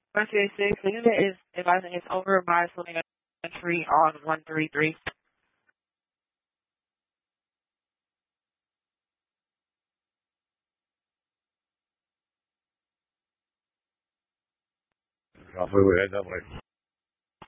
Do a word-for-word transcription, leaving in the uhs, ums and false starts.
one two six, the unit is advising it's over by swimming entry on one three three. Hopefully we head that way.